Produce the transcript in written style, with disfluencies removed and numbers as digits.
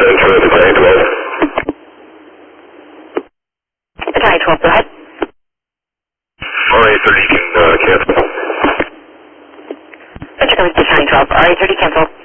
through the Italian 12. Italian 12, go ahead. RA30 can cancel. Roger, going to Italian 12. RA30 cancel.